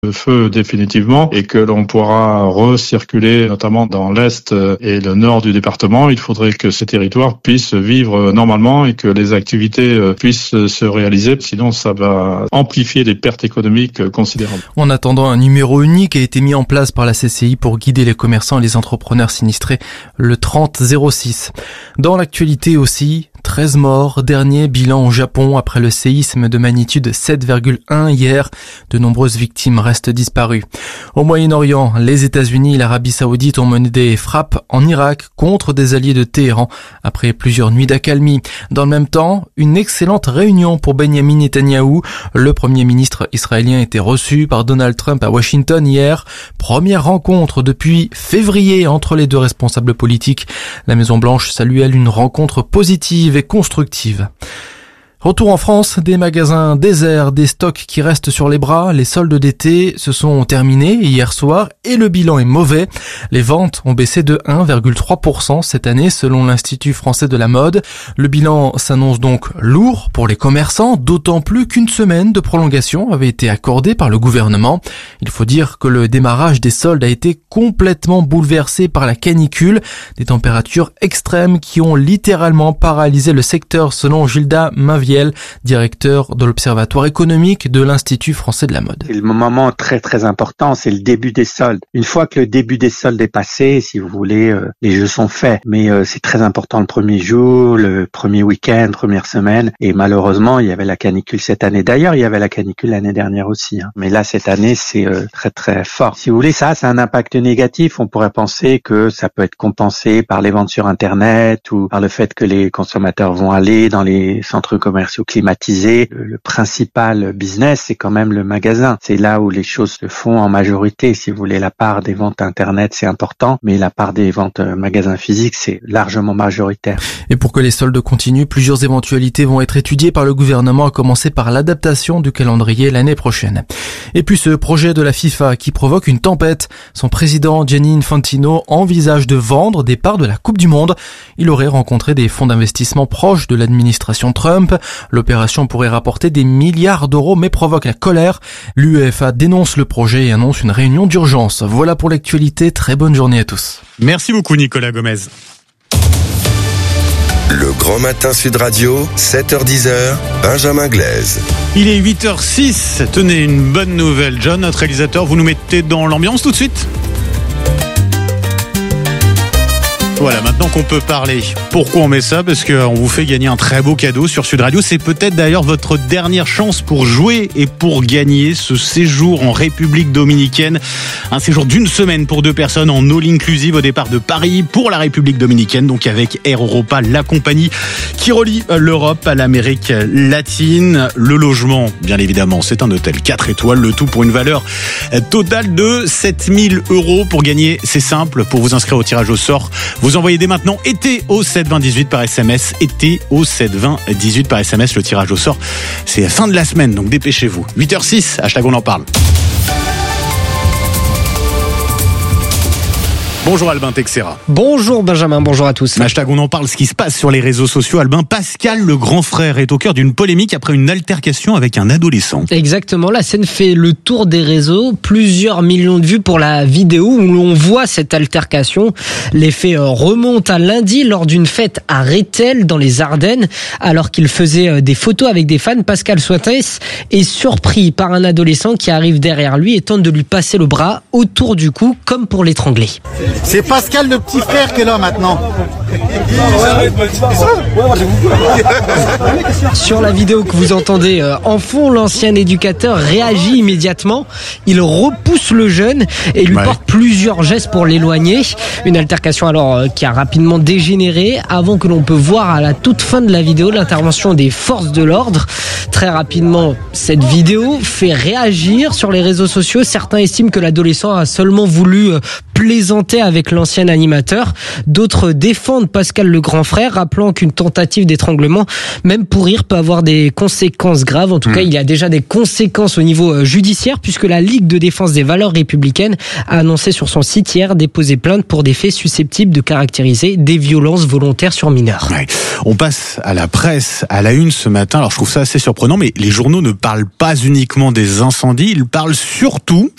le feu définitivement et que l'on pourra recirculer notamment dans l'est et le nord du département. Il faudrait que ces territoires puissent vivre normalement et que les activités puissent se réaliser. Sinon, ça va amplifier les pertes économiques considérables. En attendant, un numéro unique a été mis en place par la CCI pour guider les commerçants et les entrepreneurs sinistrés, le 3006. Dans l'actualité aussi, 13 morts, dernier bilan au Japon après le séisme de magnitude 7,1 hier. De nombreuses victimes restent disparues. Au Moyen-Orient, les États-Unis et l'Arabie Saoudite ont mené des frappes en Irak contre des alliés de Téhéran après plusieurs nuits d'accalmie. Dans le même temps, une excellente réunion pour Benyamin Netanyahou. Le premier ministre israélien a été reçu par Donald Trump à Washington hier. Première rencontre depuis février entre les deux responsables politiques. La Maison-Blanche salue, elle, une rencontre positive et constructive. Retour en France, des magasins déserts, des stocks qui restent sur les bras. Les soldes d'été se sont terminés hier soir et le bilan est mauvais. Les ventes ont baissé de 1,3% cette année selon l'Institut français de la mode. Le bilan s'annonce donc lourd pour les commerçants, d'autant plus qu'une semaine de prolongation avait été accordée par le gouvernement. Il faut dire que le démarrage des soldes a été complètement bouleversé par la canicule, des températures extrêmes qui ont littéralement paralysé le secteur selon Gilda Mainviel, directeur de l'Observatoire économique de l'Institut français de la mode. C'est le moment très très important, c'est le début des soldes. Une fois que le début des soldes est passé, si vous voulez, les jeux sont faits. Mais c'est très important le premier jour, le premier week-end, première semaine. Et malheureusement, il y avait la canicule cette année. D'ailleurs, il y avait la canicule l'année dernière aussi. Mais là, cette année, c'est très très fort. Si vous voulez, ça a un impact négatif. On pourrait penser que ça peut être compensé par les ventes sur Internet ou par le fait que les consommateurs vont aller dans les centres commerciaux climatisés. Le principal business, c'est quand même le magasin. C'est là où les choses se font en majorité. Si vous voulez, la part des ventes Internet, c'est important, mais la part des ventes magasins physiques, c'est largement majoritaire. Et pour que les soldes continuent, plusieurs éventualités vont être étudiées par le gouvernement, à commencer par l'adaptation du calendrier l'année prochaine. Et puis ce projet de la FIFA qui provoque une tempête. Son président Gianni Infantino envisage de vendre des parts de la Coupe du Monde. Il aurait rencontré des fonds d'investissement proches de l'administration Trump. L'opération pourrait rapporter des milliards d'euros mais provoque la colère. L'UEFA dénonce le projet et annonce une réunion d'urgence. Voilà pour l'actualité. Très bonne journée à tous. Merci beaucoup Nicolas Gomez. Le Grand Matin Sud Radio, 7h-10h, Benjamin Glaise. Il est 8h06. Tenez, une bonne nouvelle. John, notre réalisateur, vous nous mettez dans l'ambiance tout de suite ? Voilà, maintenant qu'on peut parler. Pourquoi on met ça ? Parce qu'on vous fait gagner un très beau cadeau sur Sud Radio. C'est peut-être d'ailleurs votre dernière chance pour jouer et pour gagner ce séjour en République Dominicaine. Un séjour d'une semaine pour 2 personnes en all inclusive au départ de Paris pour la République Dominicaine. Donc avec Air Europa, la compagnie qui relie l'Europe à l'Amérique latine. Le logement, bien évidemment, c'est un hôtel 4 étoiles. Le tout pour une valeur totale de 7 000 €. Pour gagner, c'est simple. Pour vous inscrire au tirage au sort, vous envoyez dès maintenant été au 72018 par SMS. Été au 72018 par SMS. Le tirage au sort, c'est la fin de la semaine, donc dépêchez-vous. 8h06, hashtag on en parle. Bonjour Albin Texera. Bonjour Benjamin, bonjour à tous. Hashtag on en parle, ce qui se passe sur les réseaux sociaux. Albin, Pascal, le grand frère, est au cœur d'une polémique après une altercation avec un adolescent. Exactement, la scène fait le tour des réseaux. Plusieurs millions de vues pour la vidéo où l'on voit cette altercation. Les faits remontent à lundi lors d'une fête à Rethel dans les Ardennes. Alors qu'il faisait des photos avec des fans, Pascal Soitès est surpris par un adolescent qui arrive derrière lui et tente de lui passer le bras autour du cou comme pour l'étrangler. C'est Pascal le petit frère qui est là maintenant. Sur la vidéo que vous entendez en fond, l'ancien éducateur réagit immédiatement. Il repousse le jeune et lui porte plusieurs gestes pour l'éloigner. Une altercation alors qui a rapidement dégénéré avant que l'on peut voir à la toute fin de la vidéo l'intervention des forces de l'ordre. Très rapidement, cette vidéo fait réagir sur les réseaux sociaux. Certains estiment que l'adolescent a seulement voulu plaisanter avec l'ancien animateur. D'autres défendent Pascal le grand frère, rappelant qu'une tentative d'étranglement, même pour rire, peut avoir des conséquences graves. En tout cas, il y a déjà des conséquences au niveau judiciaire, puisque la Ligue de défense des valeurs républicaines a annoncé sur son site hier déposer plainte pour des faits susceptibles de caractériser des violences volontaires sur mineurs. Ouais. On passe à la presse, à la une ce matin. Alors je trouve ça assez surprenant, mais les journaux ne parlent pas uniquement des incendies, ils parlent surtout